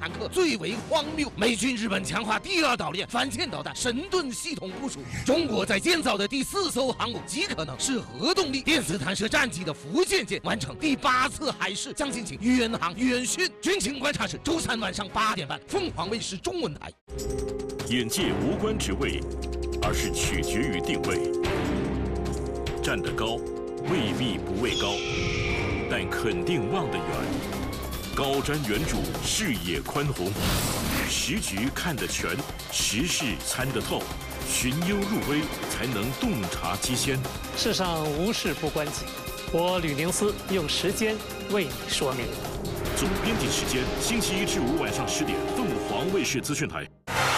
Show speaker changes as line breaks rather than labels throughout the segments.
坦克最为荒谬。美军、日本强化第二岛链反舰导弹神盾系统部署，中国在建造的第4艘航母极可能是核动力电磁弹射战机的福建舰完成第8次海试，将进行远航远训。军情观察室周3晚上8点半，凤凰卫视中文台。
眼界无关职位，而是取决于定位。站得高，未必不畏高，但肯定望得远。高瞻远瞩，视野宽宏，时局看得全，时事参得透，寻幽入微，才能洞察机先。
世上无事不关己，我吕宁思用时间为你说明。
总编辑时间：星期1至5晚上10点，凤凰卫视资讯台。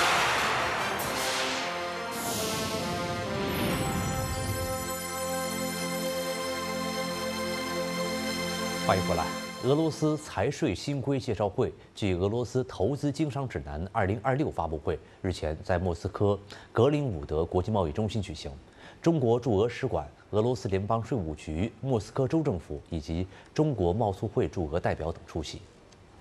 欢迎回来。俄罗斯财税新规介绍会暨俄罗斯投资经商指南2026发布会日前在莫斯科格林伍德国际贸易中心举行。中国驻俄使馆、俄罗斯联邦税务局、莫斯科州政府以及中国贸促会驻俄代表等出席。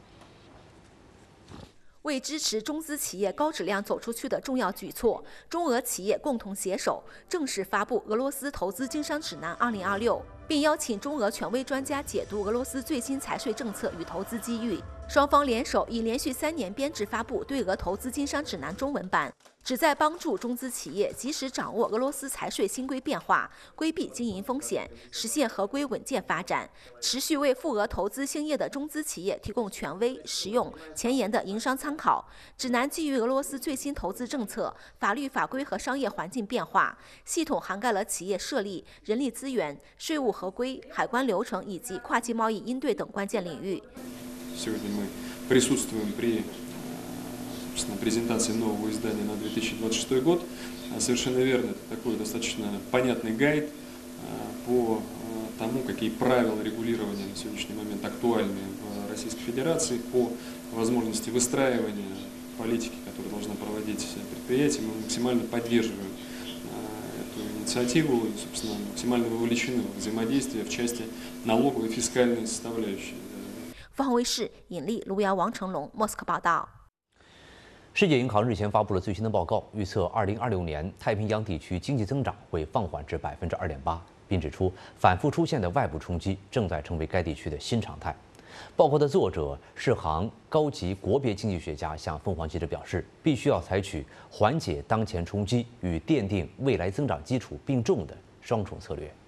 为支持中资企业高质量走出去的重要举措，中俄企业共同携手正式发布俄罗斯投资经商指南2026，并邀请中俄权威专家解读俄罗斯最新财税政策与投资机遇。双方联手已连续3年编制发布对俄投资经商指南中文版，旨在帮助中资企业及时掌握俄罗斯财税新规变化，规避经营风险，实现合规稳健发展，持续为赴俄投资兴业的中资企业提供权威、实用、前沿的营商参考。指南基于俄罗斯最新投资政策、法律法规和商业环境变化，系统涵盖了企业设立、人力资源、税务合规、海关流程以及跨境贸易应对等关键领域。
Сегодня мы присутствуем при презентации нового издания на 2026 год. Совершенно верно, это такой достаточно понятный гайд по тому, какие правила регулирования на сегодняшний момент актуальны в Российской Федерации, по возможности выстраивания политики, которую должна проводить предприятие. Мы максимально поддерживаем эту инициативу и, собственно, максимально вовлечены в взаимодействие в части налоговой и фискальной составляющей.
凤凰卫视尹丽、卢瑶、王成龙，莫斯科报道。
世界银行日前发布了最新的报告，预测2026年太平洋地区经济增长会放缓至2.8%，并指出反复出现的外部冲击正在成为该地区的新常态。报告的作者世行高级国别经济学家向凤凰记者表示，必须要采取缓解当前冲击与奠定未来增长基础并重的双重策略。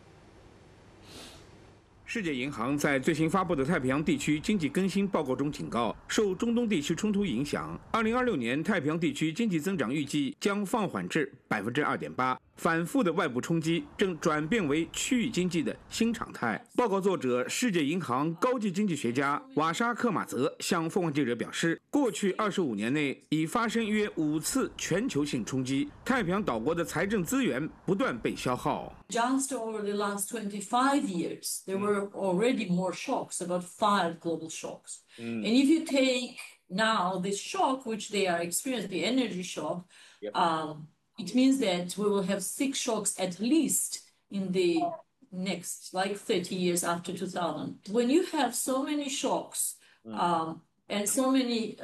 世界银行在最新发布的太平洋地区经济更新报告中警告，受中东地区冲突影响，2026年太平洋地区经济增长预计将放缓至2.8%。反复的外部冲击正转变为区域经济的新常态。报告作者、世界银行高级经济学家瓦沙克马泽向凤凰记者表示，过去25年内已发生约5次全球性冲击，太平洋岛国的财政资源不断被消耗。
Just over the last 25 years, there were already more shocks, about 5 global shocks. And if you take now this shock, which they are experiencing, the energy shock, it means that we will have 6 shocks at least in the next, like 30 years after 2000. When you have so many shocks and so many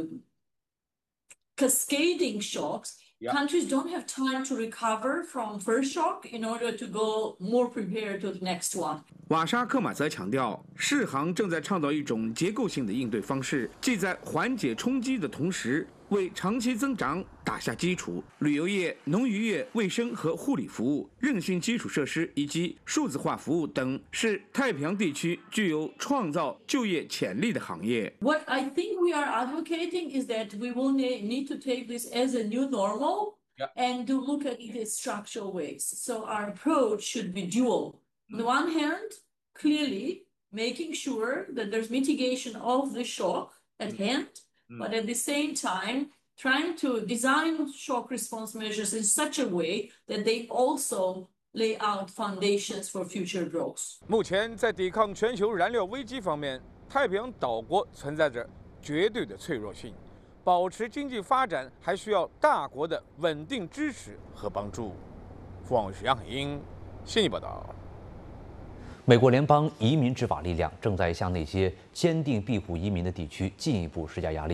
cascading shocks, countries don't have time to recover from first shock in order to go more prepared to the next one.
瓦沙克马泽强调，世行正在倡导一种结构性的应对方式，既在缓解冲击的同时，为长期增长打下基础。旅游业、农渔业、卫生和护理服务、韧性基础设施以及数字化服务等，是太平洋地区具有创造就业潜力的行业。
What I think we are advocating is that we will need to take this as a new normal and to look at it in structural ways. So our approach should be dual. On the one hand, clearly making sure that there's mitigation of the shock at hand, but at the same time, trying to design shock response measures in such a way that they also lay out foundations for future growth.
目前在抵抗全球燃料危机方面，太平洋岛国存在着绝对的脆弱性，保持经济发展还需要大国的稳定支持和帮助。凤凰卫视杨海英悉尼报道。
美国联邦移民执法力量正在向那些坚定庇护移民的地区进一步施加压力。